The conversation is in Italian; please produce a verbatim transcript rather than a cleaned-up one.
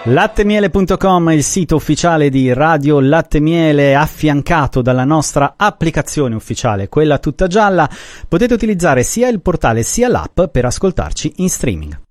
Lattemiele punto com è il sito ufficiale di Radio Latte Miele, affiancato dalla nostra applicazione ufficiale, quella tutta gialla. Potete utilizzare sia il portale sia l'app per ascoltarci in streaming.